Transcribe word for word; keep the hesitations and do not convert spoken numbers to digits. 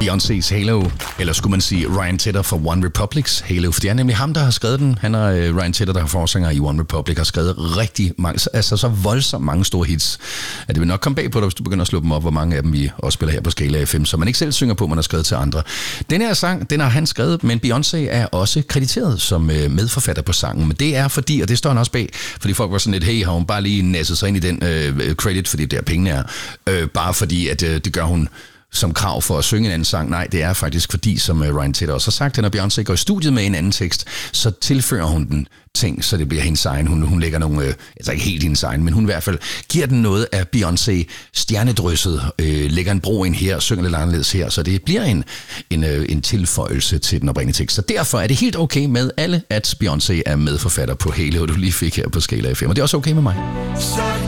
Beyoncé's Halo, eller skulle man sige Ryan Tedder fra One Republic's Halo, for det er nemlig ham, der har skrevet den. Han er uh, Ryan Tedder, der er forsanger i One Republic, har skrevet rigtig mange, altså så voldsomt mange store hits, at det vil nok komme bag på dig, hvis du begynder at slå dem op, hvor mange af dem vi også spiller her på Skala F M, så man ikke selv synger på, man har skrevet til andre. Den her sang, den har han skrevet, men Beyoncé er også krediteret som uh, medforfatter på sangen, men det er fordi, og det står han også bag, fordi folk var sådan lidt, hey, har hun bare lige nasset sig ind i den uh, credit, fordi der pengene er, uh, bare fordi, at uh, det gør hun som krav for at synge en anden sang. Nej, det er faktisk fordi, som Ryan Tedder også har sagt, når Beyoncé går i studiet med en anden tekst, så tilfører hun den ting, så det bliver hendes egen. Hun, hun lægger nogle, altså ikke helt hendes egen, men hun i hvert fald giver den noget af Beyoncé stjernedrysset, øh, lægger en bro ind her, synger lidt anderledes her, så det bliver en, en, en tilføjelse til den oprindelige tekst. Så derfor er det helt okay med alle, at Beyoncé er medforfatter på Halo, du lige fik her på Skala F M, og det er også okay med mig.